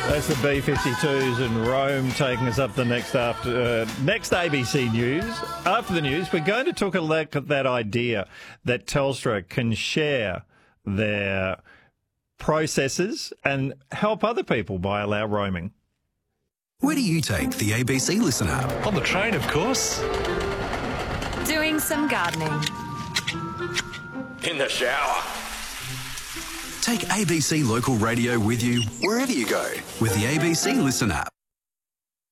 That's the B-52s in Rome taking us up the next ABC News. After the news, we're going to talk a look at that idea that Telstra can share their processes and help other people by allow roaming. Where do you take the ABC Listen app? On the train, of course. Doing some gardening. In the shower. Take ABC Local Radio with you wherever you go with the ABC Listen app.